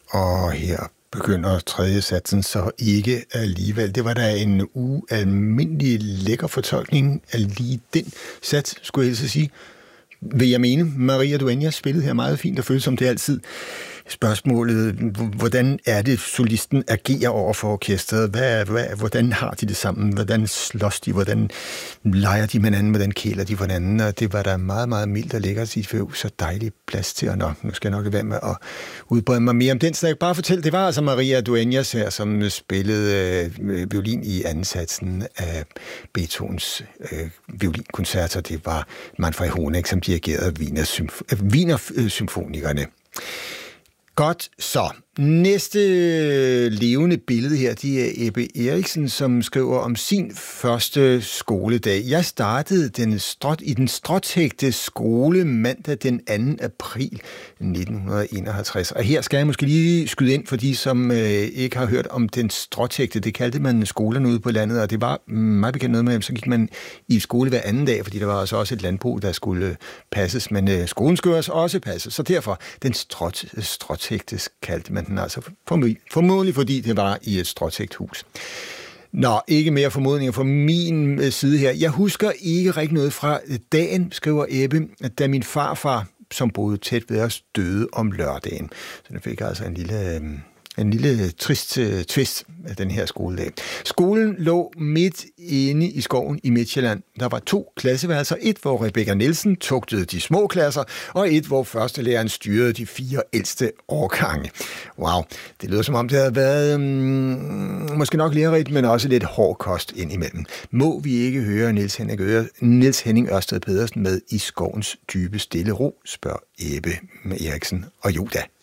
Og her begynder tredje satsen så ikke alligevel. Det var da en ualmindelig lækker fortolkning af lige den sats, skulle jeg helst sige. Vil jeg mene, Maria Dueñas spillede her meget fint og føles som det altid. Spørgsmålet, hvordan er det, solisten agerer over for orkestret? Hvordan har de det sammen? Hvordan slås de? Hvordan leger de med hinanden? Hvordan kæler de for hinanden? Og det var der meget, meget mildt og lækkert. De får så dejlig plads til. Og nu skal jeg nok være med at udbrede mig mere om den snak. Bare fortæl, det var altså Maria Dueñas her, som spillede violin i anden satsen af Beethovens violinkoncerter. Det var Manfred Honeck, som dirigerede Wiener-symfonikerne. Godt, så næste levende billede her, det er Ebbe Eriksen, som skriver om sin første skoledag. Jeg startede i den stråtægte skole mandag den 2. april 1951. Og her skal jeg måske lige skyde ind for de, som ikke har hørt om den stråtægte. Det kaldte man skolerne ude på landet, og det var meget bekendt noget med, så gik man i skole hver anden dag, fordi der var altså også et landbrug, der skulle passes, men skolen skulle også passes. Så derfor, den stråtægte kaldte man den altså formodentlig, fordi det var i et stråtægt hus. Nå, ikke mere formodninger fra min side her. Jeg husker ikke rigtig noget fra dagen, skriver Ebbe, da min farfar, som boede tæt ved os, døde om lørdagen. Så det fik altså en lille trist twist af den her skoledag. Skolen lå midt inde i skoven i Midtjylland. Der var 2 klasseværelser. Et, hvor Rebecca Nielsen tugtede de små klasser, og et, hvor førstelæreren styrede de 4 ældste årgange. Wow, det lyder som om, det havde været måske nok lærerigt, men også lidt hård kost indimellem. Må vi ikke høre Niels Henning Ørsted Pedersen med I skovens dybe stille ro, spørger Ebbe Eriksen. Og jo da,